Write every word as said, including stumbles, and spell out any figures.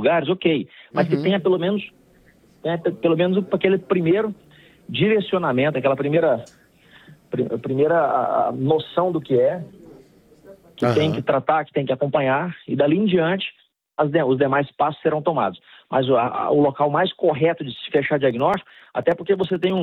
lugares, ok. Mas Uhum. que tenha pelo menos, tenha pelo menos aquele primeiro direcionamento, aquela primeira, pr- primeira noção do que é, que Aham. tem que tratar, que tem que acompanhar, e dali em diante as de, os demais passos serão tomados. Mas o, a, o local mais correto de se fechar diagnóstico, até porque você tem um